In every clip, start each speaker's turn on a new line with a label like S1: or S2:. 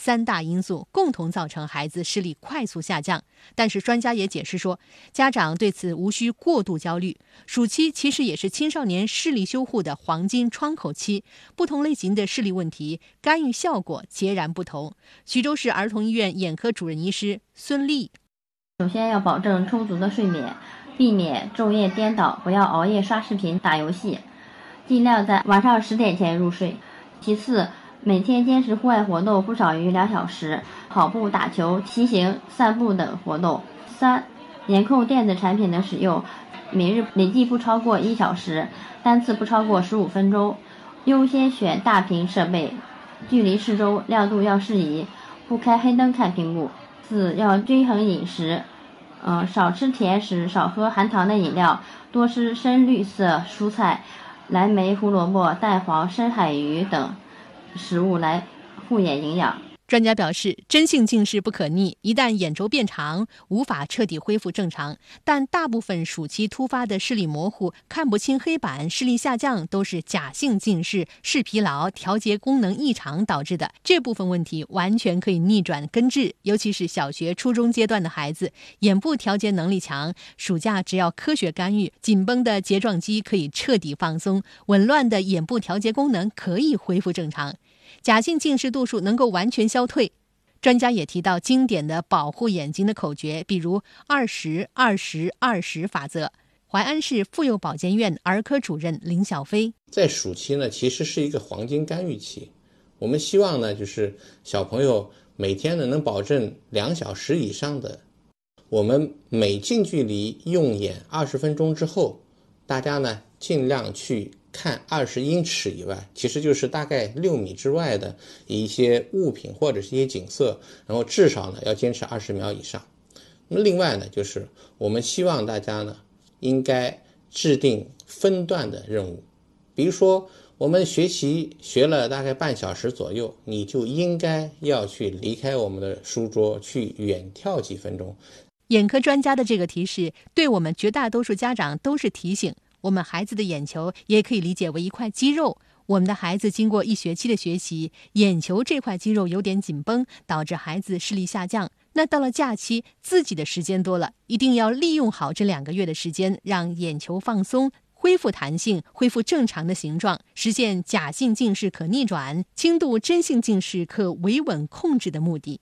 S1: 3大因素共同造成孩子视力快速下降。但是专家也解释说，家长对此无需过度焦虑。暑期其实也是青少年视力修护的黄金窗口期，不同类型的视力问题干预效果截然不同。徐州市儿童医院眼科主任医师孙丽，
S2: 首先要保证充足的睡眠，避免昼夜颠倒，不要熬夜刷视频打游戏，尽量在晚上10点前入睡。其次，每天坚持户外活动不少于2小时，跑步、打球、骑行、散步等活动。3、眼控电子产品的使用，每日累计不超过1小时，单次不超过15分钟，优先选大屏设备，距离适中，亮度要适宜，不开黑灯看屏幕。4、要均衡饮食，少吃甜食，少喝含糖的饮料，多吃深绿色蔬菜，蓝莓、胡萝卜、蛋黄、深海鱼等食物来护眼营养。
S1: 专家表示，真性近视不可逆，一旦眼轴变长，无法彻底恢复正常。但大部分暑期突发的视力模糊、看不清黑板、视力下降，都是假性近视、视疲劳、调节功能异常导致的。这部分问题完全可以逆转根治，尤其是小学、初中阶段的孩子，眼部调节能力强，暑假只要科学干预，紧绷的睫状肌可以彻底放松，紊乱的眼部调节功能可以恢复正常。假性近视度数能够完全消退。专家也提到经典的保护眼睛的口诀，比如20-20-20法则。淮安市妇幼保健院儿科主任林小飞，
S3: 在暑期呢，其实是一个黄金干预期。我们希望呢，就是小朋友每天呢能保证2小时以上的。我们每近距离用眼20分钟之后，大家呢尽量去看20英尺以外，其实就是大概6米之外的一些物品或者是一些景色，然后至少呢要坚持20秒以上。那么另外呢，就是我们希望大家呢应该制定分段的任务，比如说我们学了大概半小时左右，你就应该要去离开我们的书桌，去远眺几分钟。
S1: 眼科专家的这个提示，对我们绝大多数家长都是提醒。我们孩子的眼球也可以理解为一块肌肉，我们的孩子经过1学期的学习，眼球这块肌肉有点紧绷，导致孩子视力下降。那到了假期，自己的时间多了，一定要利用好这2个月的时间，让眼球放松，恢复弹性，恢复正常的形状，实现假性近视可逆转，轻度真性近视可维稳控制的目的。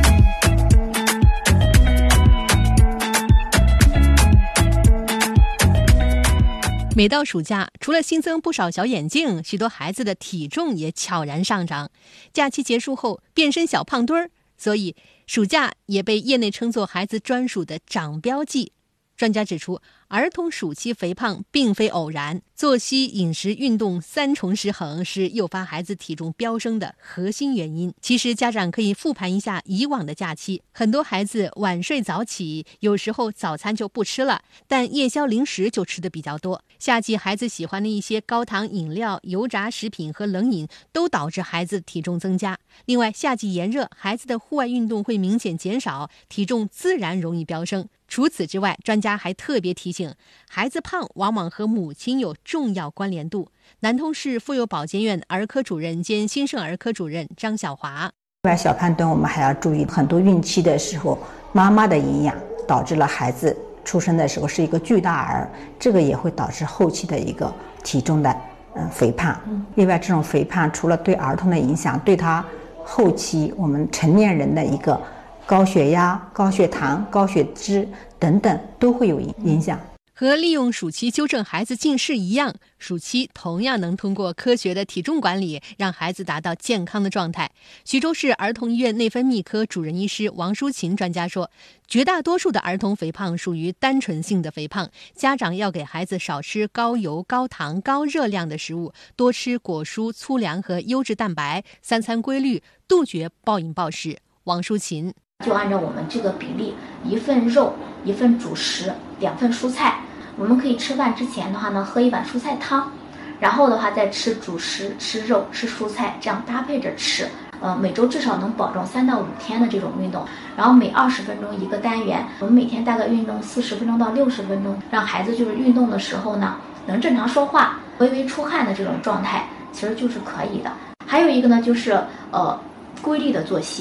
S1: 每到暑假，除了新增不少小眼镜，许多孩子的体重也悄然上涨。假期结束后，变身小胖墩儿，所以暑假也被业内称作孩子专属的长膘季。专家指出，儿童暑期肥胖并非偶然，作息、饮食、运动3重失衡是诱发孩子体重飙升的核心原因。其实家长可以复盘一下以往的假期，很多孩子晚睡早起，有时候早餐就不吃了，但夜宵零食就吃的比较多。夏季孩子喜欢的一些高糖饮料、油炸食品和冷饮都导致孩子体重增加。另外，夏季炎热，孩子的户外运动会明显减少，体重自然容易飙升。除此之外，专家还特别提醒，孩子胖往往和母亲有重要关联度。南通市妇幼保健院儿科主任兼新生儿科主任张小华，
S4: 另外，小胖墩我们还要注意，很多孕期的时候，妈妈的营养导致了孩子出生的时候是一个巨大儿，这个也会导致后期的一个体重的肥胖。另外，这种肥胖除了对儿童的影响，对他后期我们成年人的一个高血压、高血糖、高血脂等等都会有影响。
S1: 和利用暑期纠正孩子近视一样，暑期同样能通过科学的体重管理，让孩子达到健康的状态。徐州市儿童医院内分泌科主任医师王淑琴专家说，绝大多数的儿童肥胖属于单纯性的肥胖，家长要给孩子少吃高油、高糖、高热量的食物，多吃果蔬、粗粮和优质蛋白，3餐规律，杜绝暴饮暴食。王淑琴
S5: 就按照我们这个比例，1份肉，1份主食，2份蔬菜。我们可以吃饭之前的话呢，喝1碗蔬菜汤，然后的话再吃主食、吃肉、吃蔬菜，这样搭配着吃。每周至少能保证3到5天的这种运动，然后每20分钟一个单元，我们每天大概运动40分钟到60分钟，让孩子就是运动的时候呢，能正常说话，微微出汗的这种状态，其实就是可以的。还有一个呢，就是规律的作息。